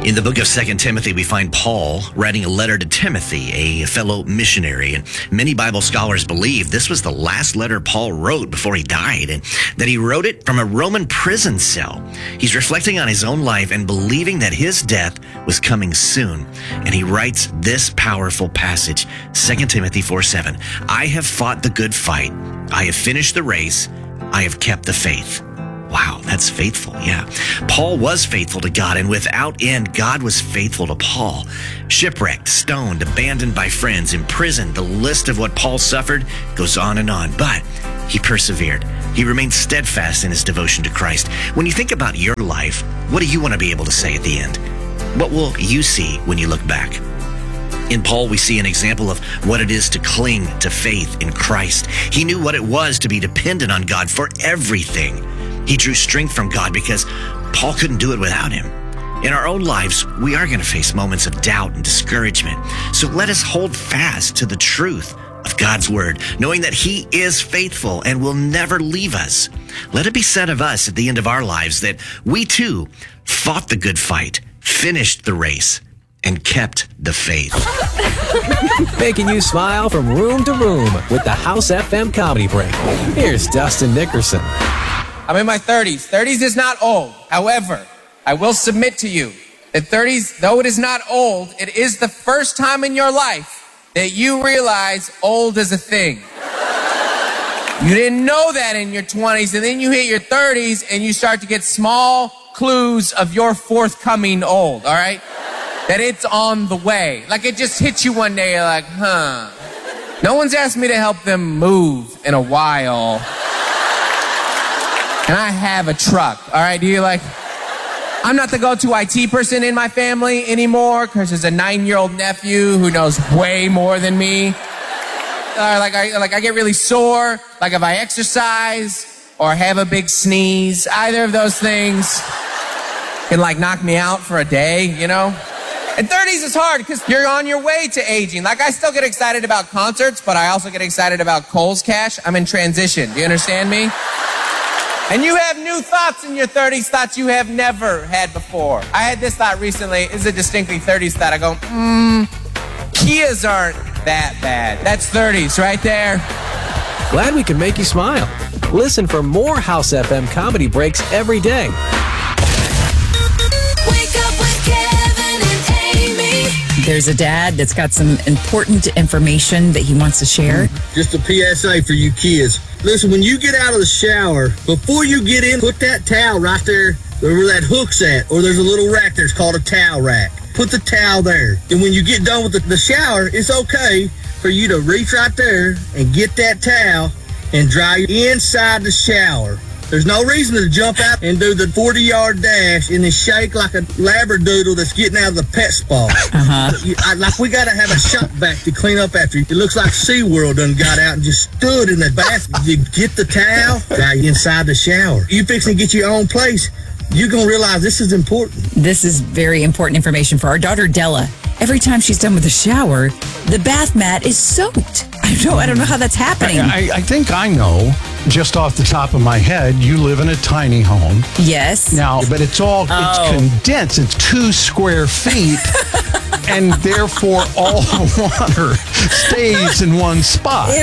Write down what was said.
In the book of 2 Timothy, we find Paul writing a letter to Timothy, a fellow missionary. And many Bible scholars believe this was the last letter Paul wrote before he died, and that he wrote it from a Roman prison cell. He's reflecting on his own life and believing that his death was coming soon. And he writes this powerful passage, 2 Timothy 4:7. I have fought the good fight. I have finished the race. I have kept the faith. Wow, that's faithful, yeah. Paul was faithful to God, and without end, God was faithful to Paul. Shipwrecked, stoned, abandoned by friends, imprisoned. The list of what Paul suffered goes on and on, but he persevered. He remained steadfast in his devotion to Christ. When you think about your life, what do you want to be able to say at the end? What will you see when you look back? In Paul, we see an example of what it is to cling to faith in Christ. He knew what it was to be dependent on God for everything. He drew strength from God because Paul couldn't do it without him. In our own lives, we are going to face moments of doubt and discouragement. So let us hold fast to the truth of God's word, knowing that he is faithful and will never leave us. Let it be said of us at the end of our lives that we too fought the good fight, finished the race, and kept the faith. Making you smile from room to room with the House FM Comedy Break. Here's Dustin Nickerson. I'm in my 30s. 30s is not old. However, I will submit to you that 30s, though it is not old, it is the first time in your life that you realize old is a thing. You didn't know that in your 20s, and then you hit your 30s and you start to get small clues of your forthcoming old, all right? That it's on the way. Like it just hits you one day, you're like, huh. No one's asked me to help them move in a while. And I have a truck, all right? I'm not the go-to IT person in my family anymore because there's a 9-year-old nephew who knows way more than me. I get really sore, like if I exercise or have a big sneeze. Either of those things can knock me out for a day, you know? And 30s is hard because you're on your way to aging. I still get excited about concerts, but I also get excited about Kohl's Cash. I'm in transition. Do you understand me? And you have new thoughts in your 30s, thoughts you have never had before. I had this thought recently. It's a distinctly 30s thought. I go, Kias aren't that bad. That's 30s right there. Glad we can make you smile. Listen for more House FM Comedy Breaks every day. Wake up with Kevin and Amy. There's a dad that's got some important information that he wants to share. Just a PSA for you kids. Listen, when you get out of the shower, before you get in, put that towel right there where that hook's at, or there's a little rack there. It's called a towel rack. Put the towel there. And when you get done with the shower, it's okay for you to reach right there and get that towel and dry inside the shower. There's no reason to jump out and do the 40-yard dash and then shake like a labradoodle that's getting out of the pet spa. We got to have a shop vac to clean up after you. It looks like SeaWorld done got out and just stood in the bath. You get the towel, right inside the shower. You fixing to get your own place, you're going to realize this is important. This is very important information for our daughter, Della. Every time she's done with the shower, the bath mat is soaked. I don't know how that's happening. I think I know, just off the top of my head, you live in a tiny home. Yes. Now, but it's condensed. It's 2 square feet, and therefore all the water stays in one spot.